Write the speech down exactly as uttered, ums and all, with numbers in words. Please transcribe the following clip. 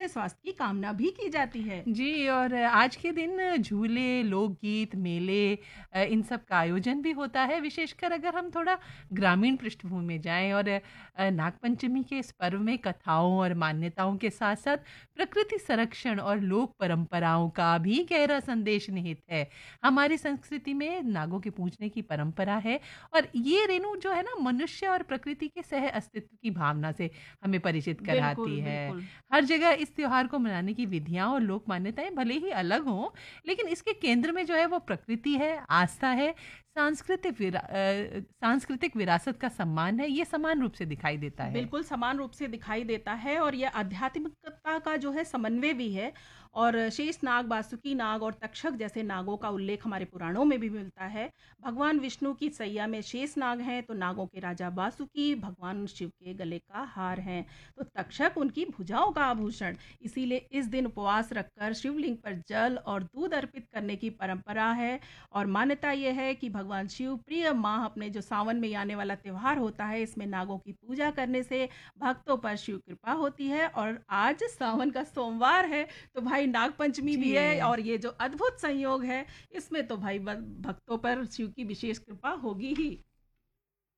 स्वास्थ्य की कामना भी की जाती है। जी, और आज के दिन झूले, लोकगीत, मेले अ, इन सब का आयोजन भी होता है, विशेषकर अगर हम थोड़ा ग्रामीण पृष्ठभूमि में जाएँ और अ, नागपंचमी के इस पर्व में कथाओं और मान्यताओं के साथ-साथ प्रकृति संरक्षण और लोक परंपराओं का भी गहरा संदेश निहित है। हमारी संस्कृति में नागों के पूजने की परंपरा है और ये रेणु जो है ना मनुष्य और प्रकृति के सह अस्तित्व की भावना से हमें परिचित कराती बिल्कुल, है। बिल्कुल। हर जगह इस त्योहार को मनाने की विधियाँ और लोक मान्यताएँ भले ही अलग हों, लेकिन इसके केंद्र में जो है वो प्रकृति है, आस्था है, सांस्कृतिक विरा अ, सांस्कृतिक विरासत का सम्मान है, ये समान रूप से दिखाई देता है। बिल्कुल समान रूप से दिखाई देता है और ये आध्यात्मिकता का जो है समन्वय भी है। और शेष नाग, बासुकी नाग और तक्षक जैसे नागों का उल्लेख हमारे पुराणों में भी मिलता है। भगवान विष्णु की सैया में शेष नाग हैं, तो नागों के राजा बासुकी भगवान शिव के गले का हार हैं, तो तक्षक उनकी भुजाओं का आभूषण। इसीलिए इस दिन उपवास रखकर शिवलिंग पर जल और दूध अर्पित करने की परंपरा है। और मान्यता यह है कि भगवान शिव प्रिय माह अपने जो सावन में आने वाला त्योहार होता है, इसमें नागों की पूजा करने से भक्तों पर शिव कृपा होती है। और आज सावन का सोमवार है, तो भाई नाग पंचमी भी है, जी। और ये जो अद्भुत संयोग है, इसमें तो भाई ब- भक्तों पर शिव की विशेष कृपा होगी ही।